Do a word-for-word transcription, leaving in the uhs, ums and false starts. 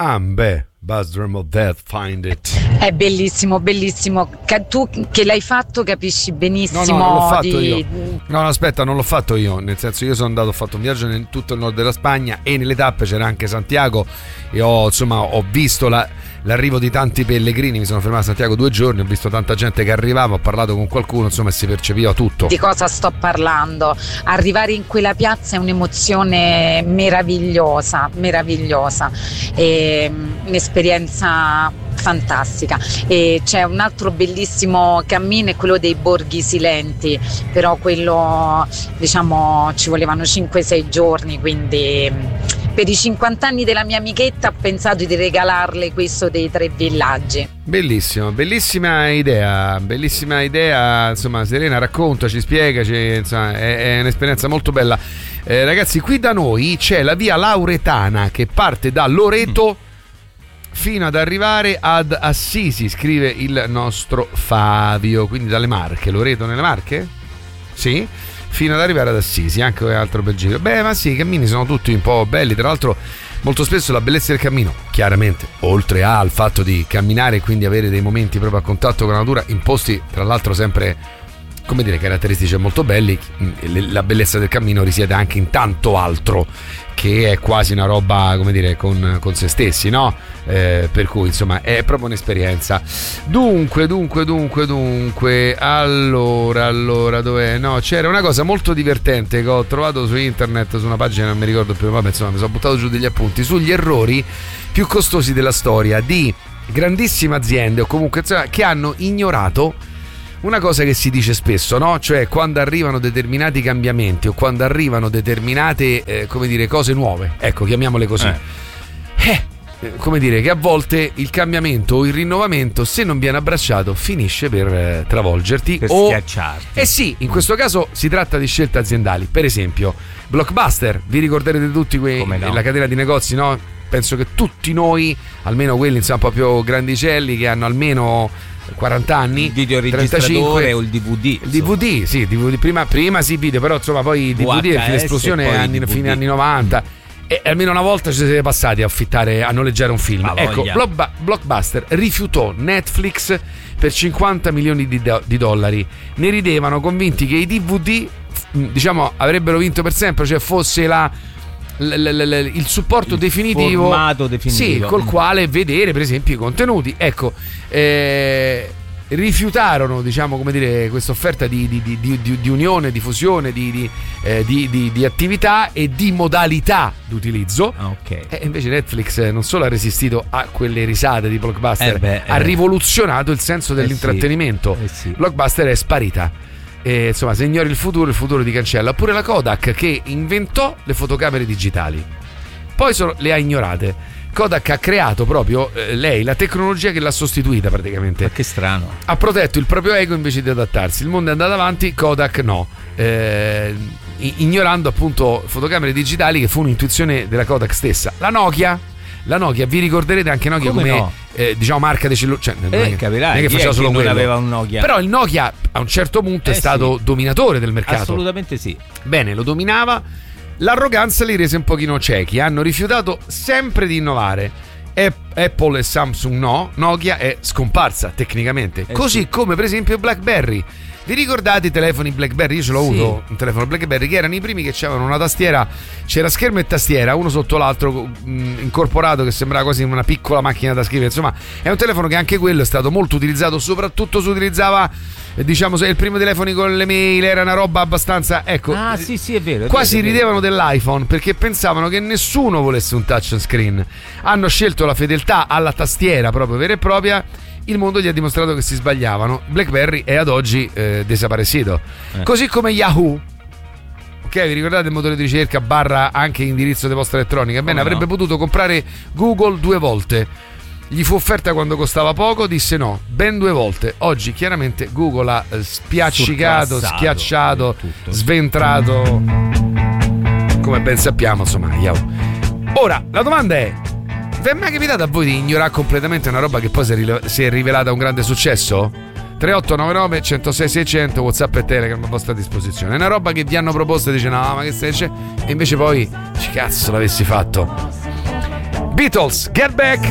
Ah, beh, Buzz Drum of Death, Find It. È bellissimo, bellissimo. Che tu che l'hai fatto capisci benissimo. No, no, non l'ho fatto di... io. No, no, aspetta, non l'ho fatto io. Nel senso, io sono andato, ho fatto un viaggio in tutto il nord della Spagna e nelle tappe c'era anche Santiago e ho, insomma, ho visto la, l'arrivo di tanti pellegrini. Mi sono fermato a Santiago due giorni, ho visto tanta gente che arrivava, ho parlato con qualcuno, insomma, e si percepiva tutto. Di cosa sto parlando? Arrivare in quella piazza è un'emozione meravigliosa, meravigliosa. E, un'esperienza fantastica. E c'è un altro bellissimo cammino, è quello dei Borghi Silenti, però quello, diciamo, ci volevano cinque sei giorni, quindi per i cinquanta anni della mia amichetta ho pensato di regalarle questo dei tre villaggi. Bellissimo, bellissima idea, bellissima idea, insomma, Serena, raccontaci, spiegaci, insomma, è, è un'esperienza molto bella. Eh, ragazzi, qui da noi c'è la via Lauretana che parte da Loreto mm. fino ad arrivare ad Assisi, scrive il nostro Fabio, quindi dalle Marche, Loreto nelle Marche? Sì, fino ad arrivare ad Assisi, anche un altro bel giro. Beh, ma sì, i cammini sono tutti un po' belli, tra l'altro molto spesso la bellezza del cammino, chiaramente, oltre al fatto di camminare e quindi avere dei momenti proprio a contatto con la natura, in posti tra l'altro sempre, come dire, caratteristici e molto belli, la bellezza del cammino risiede anche in tanto altro che è quasi una roba, come dire, con, con se stessi, no? Eh, per cui insomma è proprio un'esperienza. Dunque, dunque, dunque, dunque, allora, allora, dov'è? No, c'era una cosa molto divertente che ho trovato su internet, su una pagina, non mi ricordo più, vabbè, insomma, mi sono buttato giù degli appunti sugli errori più costosi della storia di grandissime aziende o comunque, insomma, che hanno ignorato una cosa che si dice spesso, no? Cioè quando arrivano determinati cambiamenti o quando arrivano determinate, eh, come dire, cose nuove, ecco, chiamiamole così. Eh. Eh, come dire, che a volte il cambiamento o il rinnovamento, se non viene abbracciato, finisce per eh, travolgerti per o schiacciarti. Eh sì, in questo caso si tratta di scelte aziendali. Per esempio, Blockbuster, vi ricorderete tutti quei, no? La catena di negozi, no? Penso che tutti noi, almeno quelli insomma un po' più grandicelli, che hanno almeno quaranta anni, il videoregistratore o il D V D, il D V D, sì, D V D prima, prima sì video, però insomma poi il D V D è l'esplosione anni, fine anni novanta e almeno una volta ci siete passati a affittare, a noleggiare un film. Ma ecco, Blockba- Blockbuster rifiutò Netflix per cinquanta milioni di, do- di dollari. Ne ridevano convinti che i D V D, diciamo, avrebbero vinto per sempre, cioè fosse la L- l- l- il supporto il definitivo, formato definitivo, sì, col quale vedere per esempio i contenuti. Ecco, eh, rifiutarono, diciamo, come dire, questa offerta di, di, di, di, di unione, di fusione, di, di, eh, di, di, di attività e di modalità d'utilizzo. Okay. E invece Netflix non solo ha resistito a quelle risate di Blockbuster, eh beh, ha eh. rivoluzionato il senso dell'intrattenimento. Eh sì. Blockbuster è sparita. E, insomma, se ignori il futuro, il futuro ti cancella. Pure la Kodak, che inventò le fotocamere digitali, poi sono, le ha ignorate. Kodak ha creato proprio eh, lei la tecnologia che l'ha sostituita praticamente. Ma che strano. Ha protetto il proprio ego invece di adattarsi. Il mondo è andato avanti, Kodak no, eh, ignorando appunto fotocamere digitali, che fu un'intuizione della Kodak stessa. La Nokia La Nokia, vi ricorderete anche Nokia come, come no? eh, diciamo marca dei cellulari, cioè, non, eh, è, capirai, non è che faceva solo non quello. Aveva un Nokia. Però il Nokia a un certo punto eh, è stato sì. dominatore del mercato. Assolutamente sì. Bene, lo dominava. L'arroganza li rese un pochino ciechi. Hanno rifiutato sempre di innovare. Apple e Samsung no. Nokia è scomparsa tecnicamente. eh, Così sì. come per esempio BlackBerry. Vi ricordate i telefoni BlackBerry? Io ce l'ho sì. avuto un telefono BlackBerry, che erano i primi che avevano una tastiera, c'era schermo e tastiera uno sotto l'altro mh, incorporato, che sembrava quasi una piccola macchina da scrivere. Insomma, è un telefono che anche quello è stato molto utilizzato, soprattutto si utilizzava, eh, diciamo, se il primo telefoni con le mail era una roba abbastanza, ecco, ah sì sì è vero, è quasi vero, è ridevano vero. dell'iPhone, perché pensavano che nessuno volesse un touch screen. Hanno scelto la fedeltà alla tastiera proprio vera e propria. Il mondo gli ha dimostrato che si sbagliavano. BlackBerry è ad oggi eh, desaparecido. Eh. Così come Yahoo. Ok, vi ricordate il motore di ricerca barra anche indirizzo di posta elettronica? Bene, oh, avrebbe no. potuto comprare Google due volte. Gli fu offerta quando costava poco, disse no, ben due volte. Oggi chiaramente Google ha spiaccicato, schiacciato, sventrato, come ben sappiamo, insomma, Yahoo. Ora, la domanda è: vi è mai capitato a voi di ignorare completamente una roba che poi si è, rile- si è rivelata un grande successo? tre otto nove nove uno zero sei sei zero zero, WhatsApp e Telegram a vostra disposizione. È una roba che vi hanno proposto e dice no, ma che stai dicendo? E invece poi, ci cazzo l'avessi fatto. Beatles, Get Back.